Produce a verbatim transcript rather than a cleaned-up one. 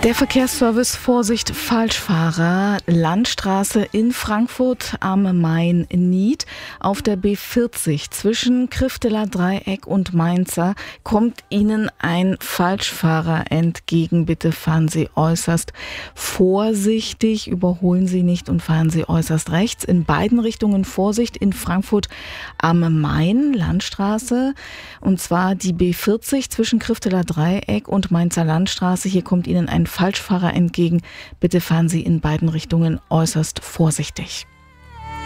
Der Verkehrsservice Vorsicht Falschfahrer, Landstraße in Frankfurt am Main-Nied. Auf der B vierzig zwischen Krifteler Dreieck und Mainzer kommt Ihnen ein Falschfahrer entgegen. Bitte fahren Sie äußerst vorsichtig, überholen Sie nicht und fahren Sie äußerst rechts. In beiden Richtungen Vorsicht in Frankfurt am Main, Landstraße. Und zwar die B vierzig zwischen Krifteler Dreieck und Mainzer Landstraße. Hier kommt Ihnen ein Falschfahrer entgegen. Bitte fahren Sie in beiden Richtungen äußerst vorsichtig.